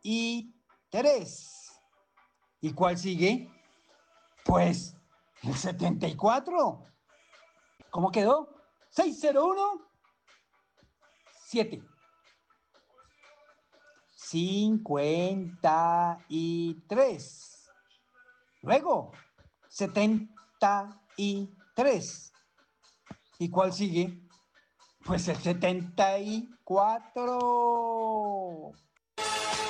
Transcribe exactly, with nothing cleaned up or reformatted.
y tres. ¿Y cuál sigue? Pues el setenta y cuatro. ¿Cómo quedó? seis cero uno siete. cincuenta y tres. Luego, setenta y tres. ¿Y cuál sigue? Pues el setenta y cuatro.